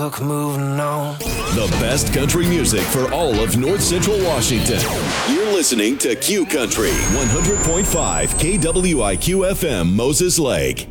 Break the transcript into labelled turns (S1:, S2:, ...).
S1: Moving on.
S2: The best country music for all of North Central Washington. You're listening to Q Country 100.5 KWIQ FM Moses Lake.